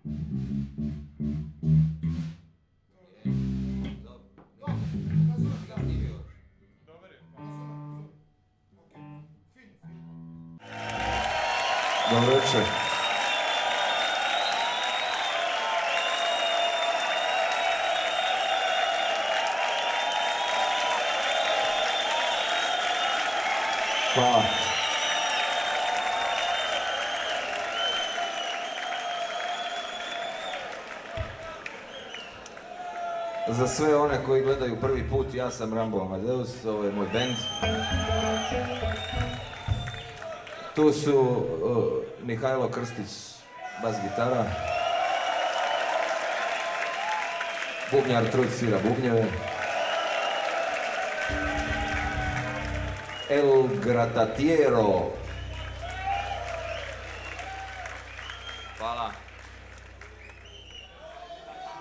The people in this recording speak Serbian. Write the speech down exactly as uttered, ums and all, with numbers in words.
Dobro večer. Hvala. Za sve one koji gledaju prvi put, ja sam Rambo Amadeus, ovo je moj bend. Tu su uh, Mihajlo Krstić, bas gitara. Bubnjar Trud svira bubnjeve. El Gratatiero. Hvala.